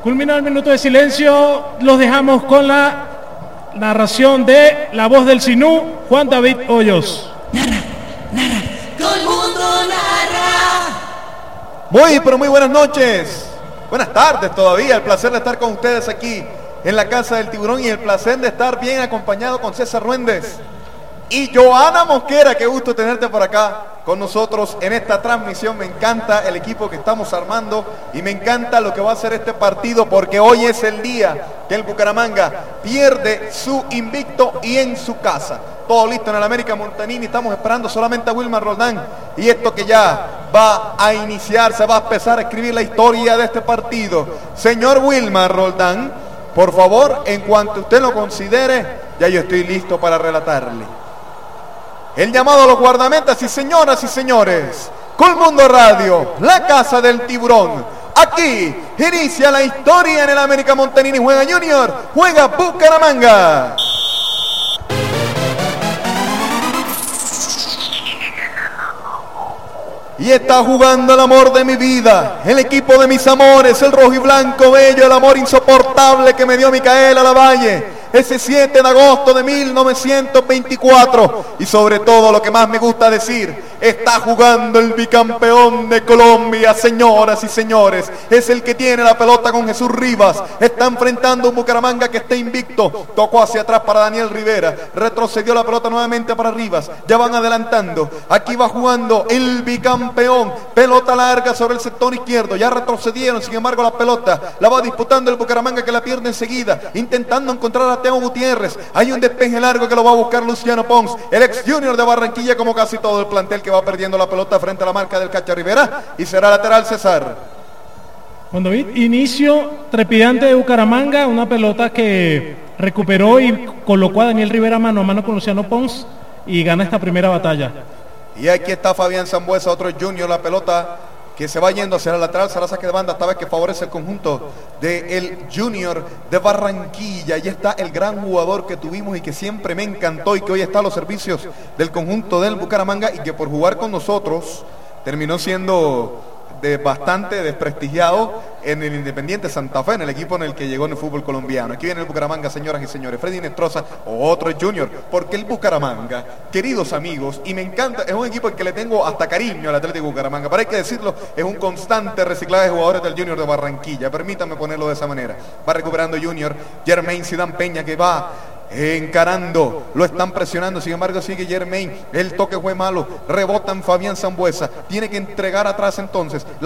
Culminado el minuto de silencio, los dejamos con la narración de la voz del Sinú, Juan David Hoyos. Narra. Todo el mundo narra. Muy buenas noches. Buenas tardes todavía. El placer de estar con ustedes aquí en la Casa del Tiburón y el placer de estar bien acompañado con César Ruéndez y Joana Mosquera. Qué gusto tenerte por acá con nosotros en esta transmisión. Me encanta el equipo que estamos armando y me encanta lo que va a ser este partido, porque hoy es el día que el Bucaramanga pierde su invicto y en su casa. Todo listo en el América Montanini, estamos esperando solamente a Wilmar Roldán y esto que ya va a iniciar, se va a empezar a escribir la historia de este partido. Señor Wilmar Roldán, por favor, en cuanto usted lo considere, ya yo estoy listo para relatarle. El llamado a los guardametas y señoras y señores, Colmundo Radio, la Casa del Tiburón. Aquí inicia la historia en el América Montanini. Juega Junior, juega Bucaramanga. Y está jugando el amor de mi vida, el equipo de mis amores, el rojo y blanco bello, el amor insoportable que me dio Micaela Lavalle ese 7 de agosto de 1924. Y sobre todo, lo que más me gusta decir, está jugando el bicampeón de Colombia, señoras y señores. Es el que tiene la pelota con Jesús Rivas. Está enfrentando un Bucaramanga que está invicto. Tocó hacia atrás para Daniel Rivera. Retrocedió la pelota nuevamente para Rivas. Ya van adelantando. Aquí va jugando el bicampeón. Pelota larga sobre el sector izquierdo. Ya retrocedieron, sin embargo la pelota la va disputando el Bucaramanga, que la pierde enseguida, intentando encontrar a Teo Gutiérrez. Hay un despeje largo que lo va a buscar Luciano Pons, el ex Junior de Barranquilla, como casi todo el plantel, que va perdiendo la pelota frente a la marca del Cacha Rivera, y será lateral César. Juan David, inicio trepidante de Bucaramanga, una pelota que recuperó y colocó a Daniel Rivera mano a mano con Luciano Pons y gana esta primera batalla. Y aquí está Fabián Sambuesa, otro Junior, la pelota que se va yendo hacia la lateral, será saque de banda, esta vez que favorece el conjunto del Junior de Barranquilla. Ahí está el gran jugador que tuvimos y que siempre me encantó y que hoy está a los servicios del conjunto del Bucaramanga y que por jugar con nosotros terminó siendo bastante desprestigiado en el Independiente Santa Fe, en el equipo en el que llegó en el fútbol colombiano. Aquí viene el Bucaramanga, señoras y señores. Freddy Nestroza, otro Junior, porque el Bucaramanga, queridos amigos, y me encanta, es un equipo al que le tengo hasta cariño al Atlético Bucaramanga, pero hay que decirlo, es un constante reciclaje de jugadores del Junior de Barranquilla. Permítanme ponerlo de esa manera. Va recuperando Junior, Germain Zidane Peña, que va encarando, lo están presionando, sin embargo sigue Germain, el toque fue malo, rebotan Fabián Sambuesa, tiene que entregar atrás entonces.